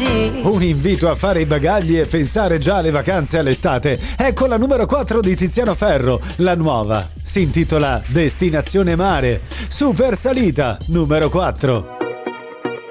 così. Un invito a fare i bagagli e pensare già alle vacanze all'estate. Ecco la numero 4 di Tiziano Ferro, la nuova. Si intitola Destinazione Mare. Super salita, numero 4.